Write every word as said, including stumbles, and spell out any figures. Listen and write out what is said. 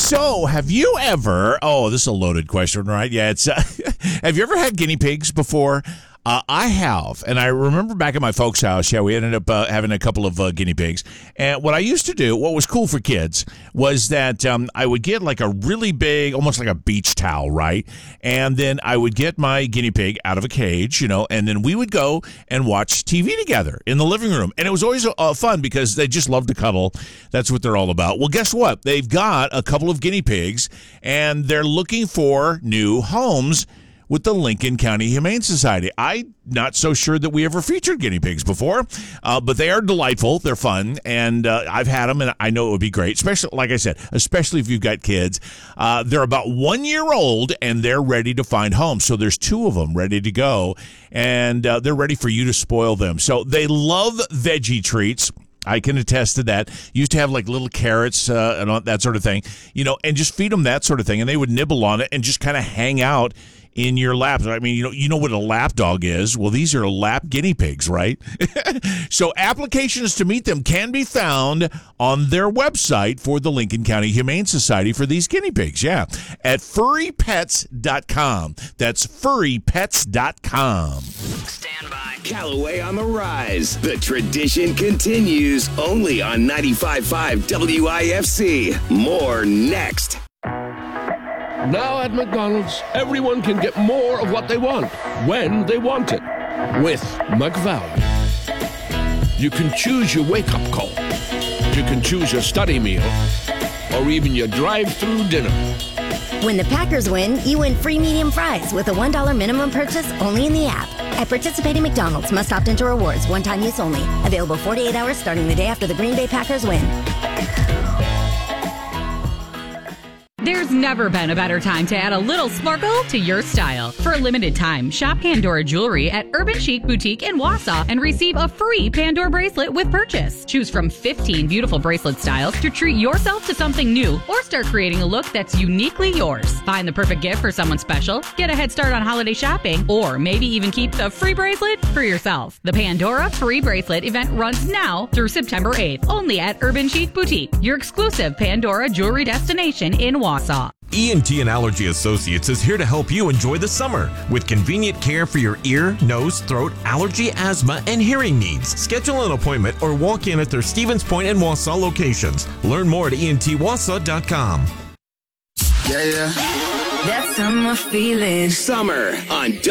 So, have you ever, oh, this is a loaded question, right? Yeah, it's, uh, have you ever had guinea pigs before? Uh, I have, and I remember back at my folks' house, yeah, we ended up uh, having a couple of uh, guinea pigs. And what I used to do, what was cool for kids, was that um, I would get like a really big, almost like a beach towel, right? And then I would get my guinea pig out of a cage, you know, and then we would go and watch T V together in the living room. And it was always uh, fun because they just love to cuddle. That's what they're all about. Well, guess what? They've got a couple of guinea pigs, and they're looking for new homes with the Lincoln County Humane Society. I'm not so sure that we ever featured guinea pigs before, uh, but they are delightful. They're fun, and uh, I've had them, and I know it would be great, especially, like I said, especially if you've got kids. Uh, they're about one year old, and they're ready to find homes. So there's two of them ready to go, and uh, they're ready for you to spoil them. So they love veggie treats. I can attest to that. Used to have like little carrots uh, and all, that sort of thing, you know, and just feed them that sort of thing, and they would nibble on it and just kind of hang out in your lap. I mean, you know, you know what a lap dog is. Well, these are lap guinea pigs, right? So applications to meet them can be found on their website for the Lincoln County Humane Society for these guinea pigs. Yeah, at furry pets dot com. That's furry pets dot com. Stand by. Callaway on the rise. The tradition continues only on ninety-five point five W I F C. More next. Now at McDonald's, everyone can get more of what they want, when they want it, with McValue. You can choose your wake-up call. You can choose your study meal, or even your drive-through dinner. When the Packers win, you win free medium fries with a one dollar minimum purchase only in the app. At participating McDonald's, must opt into rewards, one-time use only. Available forty-eight hours starting the day after the Green Bay Packers win. There's never been a better time to add a little sparkle to your style. For a limited time, shop Pandora Jewelry at Urban Chic Boutique in Wausau and receive a free Pandora bracelet with purchase. Choose from fifteen beautiful bracelet styles to treat yourself to something new or start creating a look that's uniquely yours. Find the perfect gift for someone special, get a head start on holiday shopping, or maybe even keep the free bracelet for yourself. The Pandora Free Bracelet event runs now through September eighth, only at Urban Chic Boutique, your exclusive Pandora jewelry destination in Wausau. E N T and Allergy Associates is here to help you enjoy the summer with convenient care for your ear, nose, throat, allergy, asthma, and hearing needs. Schedule an appointment or walk in at their Stevens Point and Wausau locations. Learn more at E N T Wausau dot com. Yeah, yeah. That summer feeling. Summer on